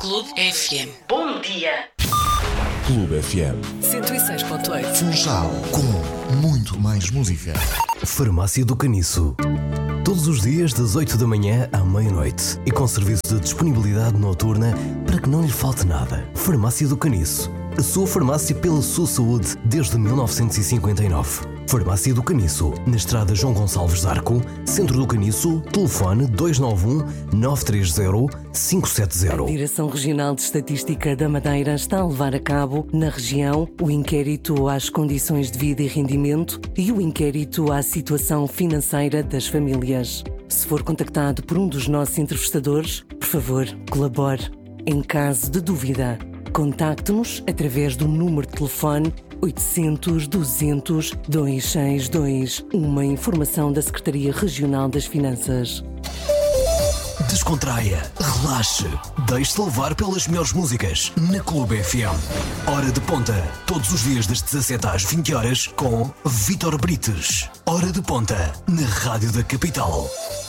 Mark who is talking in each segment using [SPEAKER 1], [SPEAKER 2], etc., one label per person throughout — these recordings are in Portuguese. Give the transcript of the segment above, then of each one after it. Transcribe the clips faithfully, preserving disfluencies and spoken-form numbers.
[SPEAKER 1] Clube F M. Bom dia.
[SPEAKER 2] Clube F M.
[SPEAKER 1] cento e seis ponto oito.
[SPEAKER 2] Funchal, com muito mais música.
[SPEAKER 3] Farmácia do Caniço. Todos os dias das oito da manhã à meia-noite e com serviço de disponibilidade noturna para que não lhe falte nada. Farmácia do Caniço. A sua farmácia pela sua saúde desde mil novecentos e cinquenta e nove. Farmácia do Caniço, na estrada João Gonçalves Arco, Centro do Caniço, telefone dois nove um, nove três zero, cinco sete zero.
[SPEAKER 4] A Direção Regional de Estatística da Madeira está a levar a cabo, na região, o inquérito às condições de vida e rendimento e o inquérito à situação financeira das famílias. Se for contactado por um dos nossos entrevistadores, por favor, colabore. Em caso de dúvida, contacte-nos através do número de telefone oitocentos, duzentos, duzentos e sessenta e dois. Uma informação da Secretaria Regional das Finanças.
[SPEAKER 3] Descontraia, relaxe, deixe-se levar pelas melhores músicas na Clube F M. Hora de Ponta, todos os dias das dezassete às vinte horas com Vítor Brites. Hora de Ponta, na Rádio da Capital.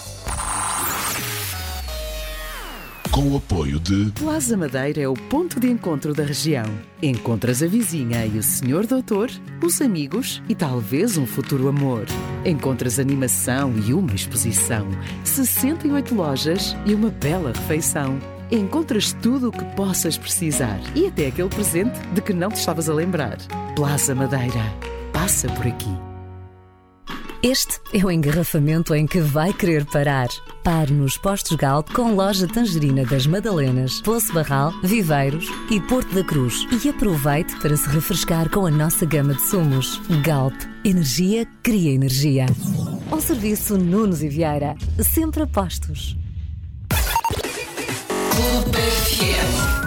[SPEAKER 2] Com o apoio de
[SPEAKER 5] Plaza Madeira é o ponto de encontro da região. Encontras a vizinha e o senhor doutor, os amigos e talvez um futuro amor. Encontras animação e uma exposição, sessenta e oito lojas e uma bela refeição. Encontras tudo o que possas precisar e até aquele presente de que não te estavas a lembrar. Plaza Madeira. Passa por aqui.
[SPEAKER 6] Este é o engarrafamento em que vai querer parar. Pare nos postos Galp com loja Tangerina das Madalenas, Poço Barral, Viveiros e Porto da Cruz. E aproveite para se refrescar com a nossa gama de sumos. Galp. Energia cria energia. Ao serviço Nunes e Vieira. Sempre a postos.
[SPEAKER 1] Clube F M.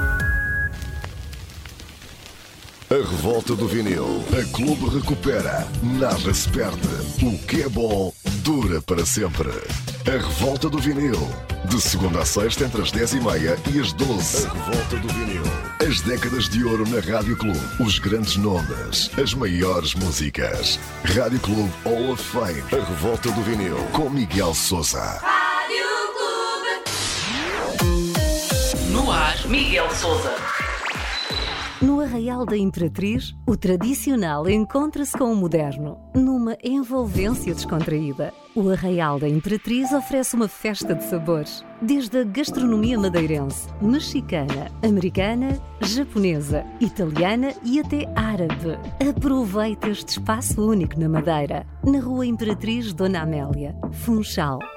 [SPEAKER 7] A revolta do vinil. A Clube recupera. Nada se perde. O que é bom dura para sempre. A revolta do vinil. De segunda a sexta entre as dez e meia e as doze. A revolta do vinil. As décadas de ouro na Rádio Clube. Os grandes nomes. As maiores músicas. Rádio Clube Hall of Fame. A revolta do vinil. Com Miguel Sousa.
[SPEAKER 1] Rádio Clube. No ar, Miguel Sousa.
[SPEAKER 6] No Arraial da Imperatriz, o tradicional encontra-se com o moderno, numa envolvência descontraída. O Arraial da Imperatriz oferece uma festa de sabores, desde a gastronomia madeirense, mexicana, americana, japonesa, italiana e até árabe. Aproveite este espaço único na Madeira, na Rua Imperatriz Dona Amélia, Funchal.